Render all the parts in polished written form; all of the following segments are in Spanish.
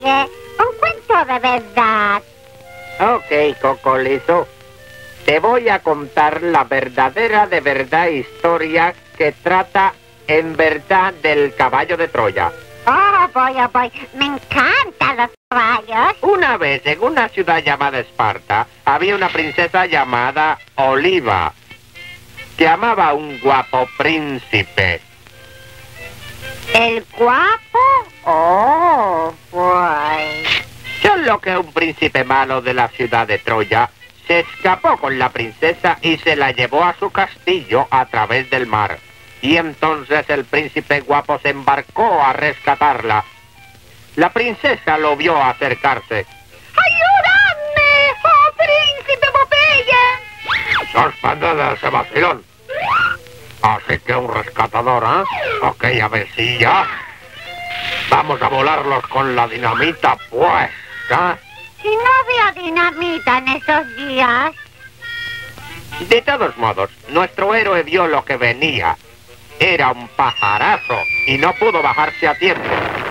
un cuento de verdad. Ok, Cocolizo. Te voy a contar la verdadera de verdad historia que trata en verdad del caballo de Troya. Oh, voy. Me encantan los caballos. Una vez en una ciudad llamada Esparta había una princesa llamada Oliva que amaba a un guapo príncipe. ¿El guapo? Oh, pues... Solo que un príncipe malo de la ciudad de Troya se escapó con la princesa y se la llevó a su castillo a través del mar. Y entonces el príncipe guapo se embarcó a rescatarla. La princesa lo vio acercarse. ¡Ayúdame, oh príncipe Popeye! ¡Suspended ese vacilón! Así que un rescatador, ¿eh? Ok, a ver si ya. Vamos a volarlos con la dinamita, pues, ¿eh? Si no había dinamita en esos días. De todos modos, nuestro héroe vio lo que venía. Era un pajarazo y no pudo bajarse a tiempo.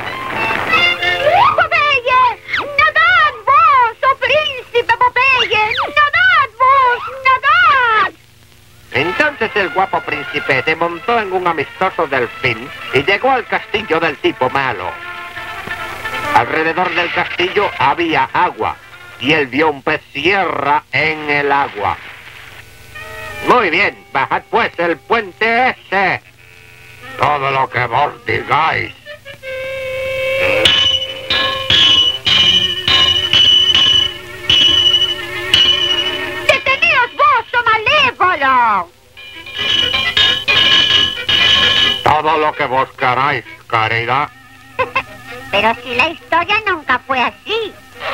¡Popeye! ¡Nadad vos, oh príncipe Popeye! ¡Nadad vos, nadad! Entonces el guapo príncipe se montó en un amistoso delfín y llegó al castillo del tipo malo. Alrededor del castillo había agua y él vio un pez sierra en el agua. Muy bien, bajad pues el puente ese. Todo lo que vos digáis. ¡Deteníos vos, oh malévolo! Todo lo que vos queráis, caridad. Pero si la historia nunca fue así.